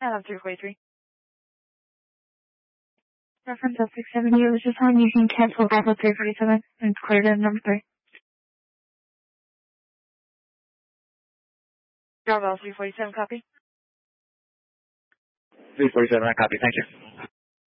I have 343. Reference of 670. It was just telling you can cancel Bravo 347 and clear to number 3. Bravo 347, copy. 347, I copy. Thank you.